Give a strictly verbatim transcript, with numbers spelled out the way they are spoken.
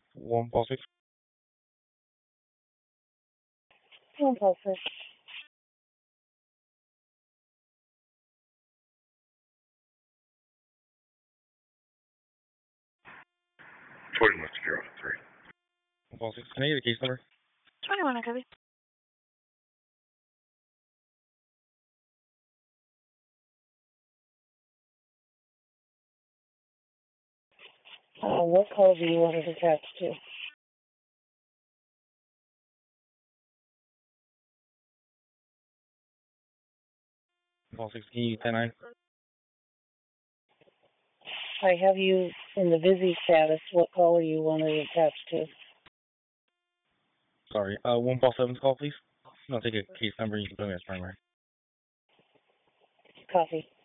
One call six. One call six. Twenty-one zero three. One call six. Can I get a case number? Twenty-one, I copy. Uh, what call do you want it attached to? One call six. Can you ten nine? I have you in the busy status. What call are you want it attached to? Sorry. Uh, one call seven's call, please. I'll take a case number. You can put me as primary. Copy.